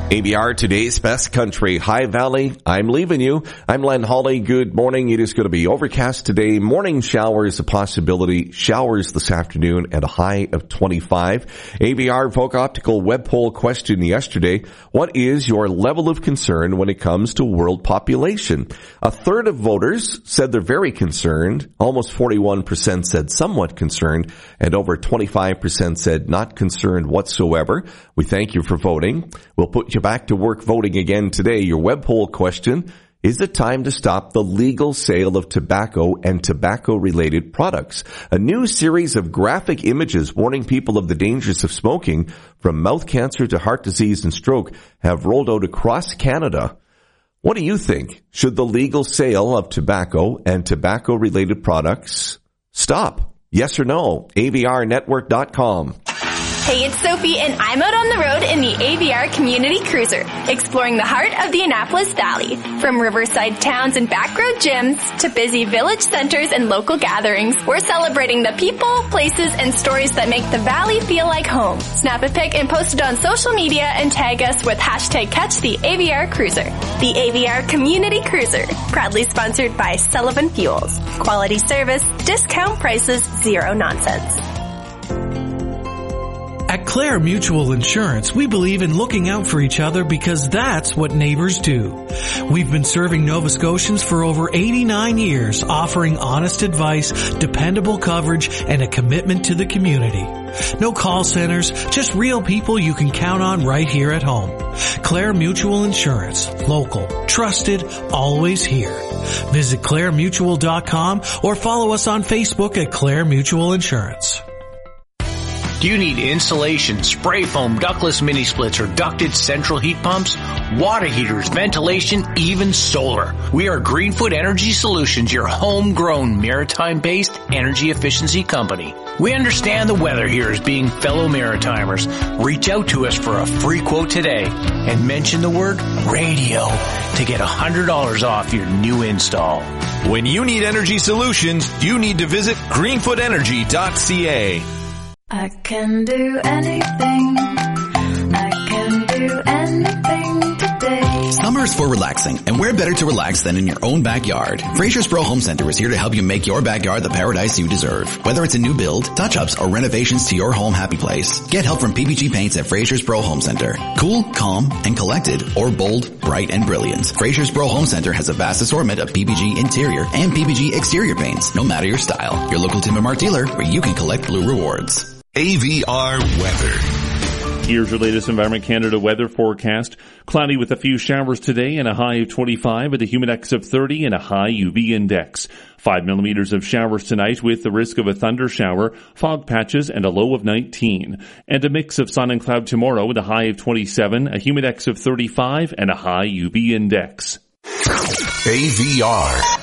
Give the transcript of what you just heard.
ABR, today's best country, High Valley. I'm leaving you. I'm Len Hawley. Good morning. It is going to be overcast today. Morning showers a possibility. Showers this afternoon at a high of 25. ABR Vogue Optical web poll question yesterday. What is your level of concern when it comes to world population? A third of voters said they're very concerned. Almost 41% said somewhat concerned. And over 25% said not concerned whatsoever. We thank you for voting. We'll put you back to work voting again today. Your web poll question, is it time to stop the legal sale of tobacco and tobacco-related products? A new series of graphic images warning people of the dangers of smoking, from mouth cancer to heart disease and stroke, have rolled out across Canada. What do you think? Should the legal sale of tobacco and tobacco-related products stop? Yes or no? AVRnetwork.com. Hey, it's Sophie, and I'm out on the road in the AVR Community Cruiser, exploring the heart of the Annapolis Valley. From riverside towns and backroad gyms to busy village centers and local gatherings, we're celebrating the people, places, and stories that make the valley feel like home. Snap a pic and post it on social media and tag us with hashtag #CatchTheAVRCruiser. The AVR Community Cruiser, proudly sponsored by Sullivan Fuels. Quality service, discount prices, zero nonsense. At Clare Mutual Insurance, we believe in looking out for each other because that's what neighbors do. We've been serving Nova Scotians for over 89 years, offering honest advice, dependable coverage, and a commitment to the community. No call centers, just real people you can count on right here at home. Clare Mutual Insurance. Local. Trusted. Always here. Visit claremutual.com or follow us on Facebook at Clare Mutual Insurance. Do you need insulation, spray foam, ductless mini splits, or ducted central heat pumps? Water heaters, ventilation, even solar. We are Greenfoot Energy Solutions, your homegrown maritime-based energy efficiency company. We understand the weather here as being fellow Maritimers. Reach out to us for a free quote today and mention the word radio to get $100 off your new install. When you need energy solutions, you need to visit greenfootenergy.ca. I can do anything. I can do anything today. Summer is for relaxing, and where better to relax than in your own backyard? Fraser's Pro Home Center is here to help you make your backyard the paradise you deserve. Whether it's a new build, touch-ups, or renovations to your home happy place, get help from PPG Paints at Fraser's Pro Home Center. Cool, calm, and collected, or bold, bright, and brilliant. Fraser's Pro Home Center has a vast assortment of PPG interior and PPG exterior paints, no matter your style. Your local Tim and Mark dealer, where you can collect blue rewards. AVR weather. Here's your latest Environment Canada weather forecast. Cloudy with a few showers today and a high of 25 with a humidex of 30 and a high UV index. 5 millimeters of showers tonight with the risk of a thunder shower, fog patches, and a low of 19. And a mix of sun and cloud tomorrow with a high of 27, a humidex of 35, and a high UV index. AVR.